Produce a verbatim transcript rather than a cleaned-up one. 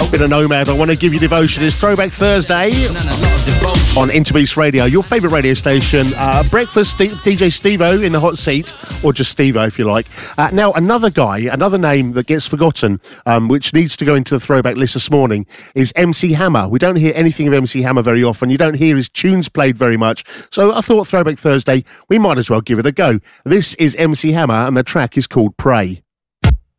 Bit of Nomad, I Want to Give You Devotion. It's Throwback Thursday on Interbeast Radio, your favourite radio station. Uh, breakfast, D J Steve-O in the hot seat, or just Steve-O if you like. Uh, now, another guy, another name that gets forgotten, um, which needs to go into the throwback list this morning, is M C Hammer. We don't hear anything of M C Hammer very often. You don't hear his tunes played very much. So I thought Throwback Thursday, we might as well give it a go. This is M C Hammer, and the track is called Pray.